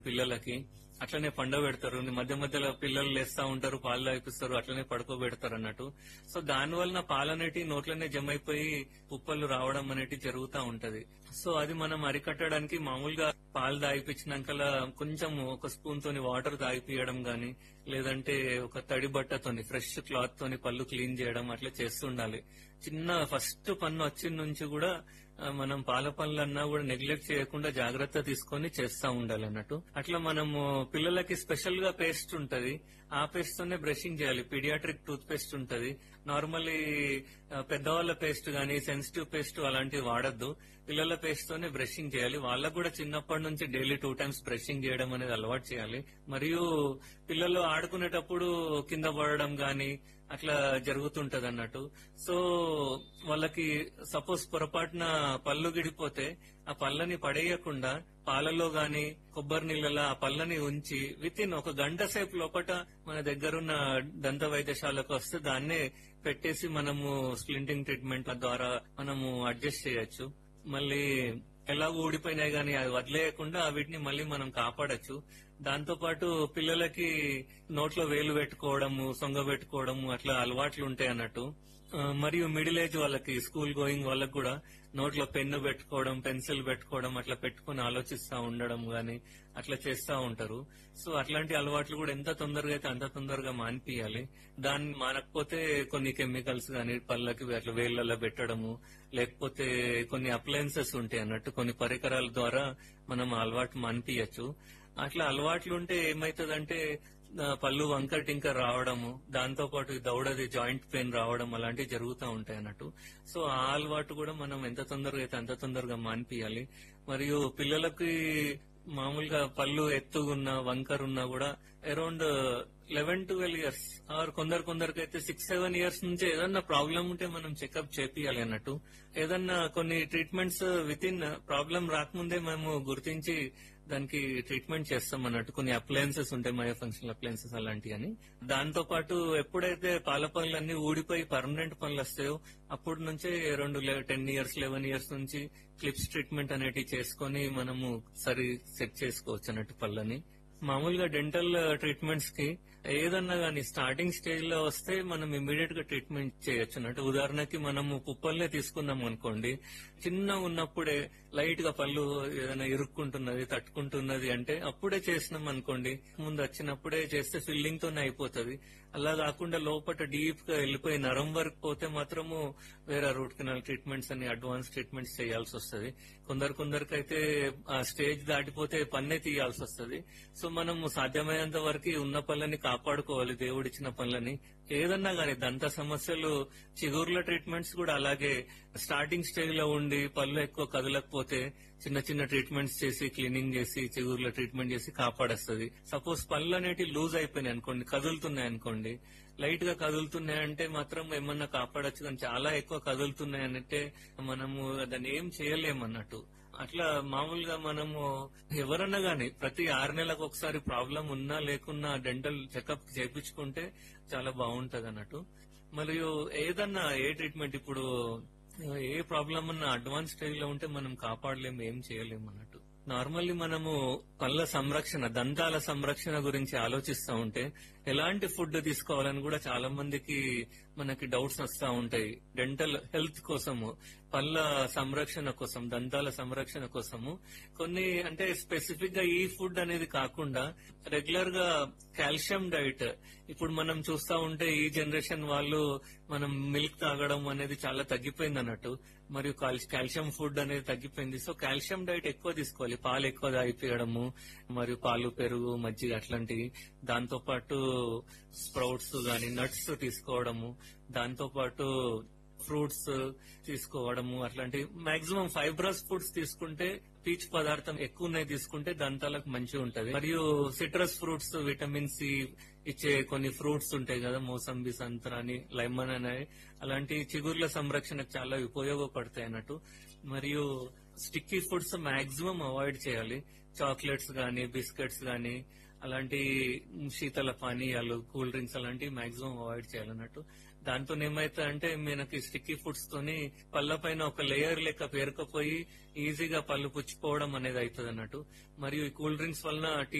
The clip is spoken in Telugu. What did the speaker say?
పిల్లలకి. అట్లనే పండబెడతారు. మధ్య మధ్యలో పిల్లలు లేస్తా ఉంటారు, పాలు తాగిపిస్తారు, అట్లనే పడుకోబెడతారు అన్నట్టు. సో దాని వలన పాలనేటి నోట్లోనే జమ అయిపోయి పుప్పలు రావడం అనేటి జరుగుతూ ఉంటది. సో అది మనం అరికట్టడానికి మామూలుగా పాలు తాగిపించినాక కొంచెం ఒక స్పూన్ తోని వాటర్ తాగిపియడం గాని, లేదంటే ఒక తడి బట్టతోని ఫ్రెష్ క్లాత్ తోని పళ్ళు క్లీన్ చేయడం అట్లా చేస్తుండాలి. చిన్న ఫస్ట్ పన్ను వచ్చిన నుంచి కూడా మనం పాల పనులన్నా కూడా నెగ్లెక్ట్ చేయకుండా జాగ్రత్త తీసుకొని చేస్తా ఉండాలి అన్నట్టు. అట్లా మనము పిల్లలకి స్పెషల్ గా పేస్ట్ ఉంటది, ఆ పేస్ట్ తోనే బ్రషింగ్ చేయాలి. పీడియాట్రిక్ టూత్ పేస్ట్ ఉంటది. నార్మల్లీ పెద్దవాళ్ల పేస్ట్ గానీ, సెన్సిటివ్ పేస్ట్ అలాంటివి వాడద్దు. పిల్లల పేస్ట్ తోనే బ్రషింగ్ చేయాలి. వాళ్ళకు కూడా చిన్నప్పటి నుంచి డైలీ 2 times బ్రషింగ్ చేయడం అనేది అలవాటు చేయాలి. మరియు పిల్లలు ఆడుకునేటప్పుడు కింద పడడం గాని అట్లా జరుగుతుంటది అన్నట్టు. సో వాళ్ళకి సపోజ్ పొరపాటున పళ్ళు గిడిపోతే ఆ పళ్ళని పడేయకుండా పాలలో గాని కొబ్బరి నీళ్ళలో ఆ పళ్ళని ఉంచి విత్ ఇన్ 1 గంట సేపు లోపట మన దగ్గరున్న దంత వైద్యశాలకు వస్తే దాన్నే పెట్టేసి మనము స్ప్లింటింగ్ ట్రీట్మెంట్ ద్వారా మనము అడ్జస్ట్ చేయొచ్చు. మళ్ళీ ఎలాగో ఊడిపోయినాయి గానీ అది వదిలేయకుండా వీటిని మళ్ళీ మనం కాపాడొచ్చు. దాంతో పాటు పిల్లలకి నోట్లో వేలు పెట్టుకోవడము, సొంగ పెట్టుకోవడము అట్లా అలవాట్లు ఉంటాయి అన్నట్టు. మరియు మిడిల్ ఏజ్ వాళ్ళకి, స్కూల్ గోయింగ్ వాళ్ళకి కూడా నోట్లో పెన్ను పెట్టుకోవడం, పెన్సిల్ పెట్టుకోవడం అట్లా పెట్టుకుని ఆలోచిస్తా ఉండడం గాని అట్లా చేస్తా ఉంటారు. సో అట్లాంటి అలవాట్లు కూడా ఎంత తొందరగా అయితే అంత తొందరగా మానిపియాలి. దాన్ని మానకపోతే కొన్ని కెమికల్స్ గాని పళ్ళకి అట్లా వేళ్లలో పెట్టడము, లేకపోతే కొన్ని అప్లయన్సెస్ ఉంటాయి అన్నట్టు, కొన్ని పరికరాల ద్వారా మనం అలవాటు మానిపియచ్చు. అట్లా అలవాట్లు ఉంటే ఏమైతుందంటే పళ్ళు వంకర టింకర్ రావడము, దాంతో పాటు దౌడది జాయింట్ పెయిన్ రావడం అలాంటివి జరుగుతూ ఉంటాయి అన్నట్టు. సో ఆ అలవాటు కూడా మనం ఎంత తొందరగా అయితే అంత తొందరగా మానిపియాలి. మరియు పిల్లలకి మామూలుగా పళ్ళు ఎత్తుగున్నా వంకరున్నా కూడా అరౌండ్ 11-12 years ఆర్ కొందరికైతే 6-7 years నుంచి ఏదన్నా ప్రాబ్లం ఉంటే మనం చెకప్ చేపియాలి అన్నట్టు. ఏదన్నా కొన్ని ట్రీట్మెంట్స్ విత్ ఇన్ ప్రాబ్లం రాకముందే మేము గుర్తించి దానికి ట్రీట్మెంట్ చేస్తాం అన్నట్టు. కొన్ని అప్లయన్సెస్ ఉంటాయి, మయో ఫంక్షనల్ అప్లయన్సెస్ అలాంటివి అని. దాంతో పాటు ఎప్పుడైతే పాల పనులు అన్ని ఊడిపోయి పర్మనెంట్ పనులు వస్తాయో అప్పటి నుంచే 10 years 11 years నుంచి క్లిప్స్ ట్రీట్మెంట్ అనేటివి చేసుకుని మనము సెట్ చేసుకోవచ్చు అన్నట్టు పళ్ళని. మామూలుగా డెంటల్ ట్రీట్మెంట్స్ కి ఏదన్నా గానీ స్టార్టింగ్ స్టేజ్ లో వస్తే మనం ఇమ్మీడియట్ గా ట్రీట్మెంట్ చేయొచ్చు అన్నట్టు. ఉదాహరణకి మనము పుప్పల్నే తీసుకున్నాం అనుకోండి, చిన్న ఉన్నప్పుడే లైట్ గా పళ్ళు ఏదైనా ఇరుక్కుంటున్నది, తట్టుకుంటున్నది అంటే అప్పుడే చేసినాం అనుకోండి, ముందు వచ్చినప్పుడే చేస్తే ఫిల్లింగ్ తోనే అయిపోతుంది. అలా కాకుండా లోపల డీప్ గా వెళ్ళిపోయి నరం వరకు పోతే మాత్రము వేరే రూట్ కెనాల్ ట్రీట్మెంట్స్ అని అడ్వాన్స్ ట్రీట్మెంట్స్ చేయాల్సి వస్తుంది. కొందరికైతే ఆ స్టేజ్ దాటిపోతే పన్నే తీయాల్సి వస్తుంది. సో మనము సాధ్యమైనంత వరకు ఉన్న పళ్ళని కాపాడుకోవాలి, దేవుడిచ్చిన పళ్ళని. ఏదన్నా గానీ దంత సమస్యలు, చిగుర్ల ట్రీట్మెంట్స్ కూడా అలాగే స్టార్టింగ్ స్టేజ్ లో ఉండి పళ్ళు ఎక్కువ కదలకపోతే చిన్న చిన్న ట్రీట్మెంట్స్ చేసి క్లీనింగ్ చేసి చిగుర్ల ట్రీట్మెంట్ చేసి కాపాడేస్తుంది. సపోజ్ పళ్ళు అనేటి లూజ్ అయిపోయినాయి అనుకోండి, కదులుతున్నాయి అనుకోండి, లైట్ గా కదులుతున్నాయంటే మాత్రం ఏమన్నా కాపాడచ్చు. కానీ చాలా ఎక్కువ కదులుతున్నాయంటే మనము దాన్ని ఏం చేయలేమన్నట్టు. అట్లా మామూలుగా మనము ఎవరన్నా గానీ ప్రతి 6 నెలలకు ఒకసారి ప్రాబ్లం ఉన్నా లేకున్నా డెంటల్ చెకప్ చేయించుకుంటే చాలా బాగుంటది అన్నట్టు. మరియు ఏదన్నా ఏ ట్రీట్మెంట్ ఇప్పుడు ఏ ప్రాబ్లం ఉన్నా అడ్వాన్స్ స్టేజ్ లో ఉంటే మనం కాపాడలేము, ఏం చేయలేము అన్నట్టు. నార్మల్లీ మనము పళ్ళ సంరక్షణ, దంతాల సంరక్షణ గురించి ఆలోచిస్తా ఉంటే ఎలాంటి ఫుడ్ తీసుకోవాలని కూడా చాలా మందికి మనకి డౌట్స్ వస్తా ఉంటాయి. డెంటల్ హెల్త్ కోసము, పళ్ళ సంరక్షణ కోసం, దంతాల సంరక్షణ కోసము కొన్ని అంటే స్పెసిఫిక్ గా ఈ ఫుడ్ అనేది కాకుండా రెగ్యులర్ గా కాల్షియం డైట్, ఇప్పుడు మనం చూస్తా ఉంటే ఈ జనరేషన్ వాళ్ళు మనం మిల్క్ తాగడం అనేది చాలా తగ్గిపోయింది అన్నట్టు. మరియు కాల్షియం ఫుడ్ అనేది తగ్గిపోయింది. సో కాల్షియం డైట్ ఎక్కువ తీసుకోవాలి. పాలు ఎక్కువ తాగిపోయడము, మరియు పాలు, పెరుగు, మజ్జిగ అట్లాంటివి. దాంతో పాటు స్ప్రౌట్స్ గాని నట్స్ తీసుకోవడము, దాంతో పాటు ఫ్రూట్స్ తీసుకోవడము, అట్లాంటి మాక్సిమం ఫైబ్రస్ ఫుడ్స్ తీసుకుంటే, పీచు పదార్థం ఎక్కువ ఉన్నాయి తీసుకుంటే దంతాలకు మంచిగా ఉంటది. మరియు సిట్రస్ ఫ్రూట్స్, విటమిన్ సి ఇచ్చే కొన్ని ఫ్రూట్స్ ఉంటాయి కదా, మోసంబి, సంత్రా అని, లెమన్ అనేవి, అలాంటి చిగుర్ల సంరక్షణకు చాలా ఉపయోగపడతాయి అన్నట్టు. మరియు స్టిక్కీ ఫుడ్స్ మాక్సిమం అవాయిడ్ చేయాలి. చాక్లెట్స్ గాని, బిస్కెట్స్ గాని, అలాంటి శీతల పానీయాలు, కూల్ డ్రింక్స్ అలాంటివి మాక్సిమం అవాయిడ్ చేయాలన్నట్టు. దాంతో ఏమైతే అంటే మనకి స్టిక్కీ ఫుడ్స్ తోని పళ్ళ పైన ఒక లేయర్ లెక్క పేరుకుపోయి ఈజీగా పళ్ళు పుచ్చిపోవడం అనేది అవుతుంది అన్నట్టు. మరియు ఈ కూల్ డ్రింక్స్ వలన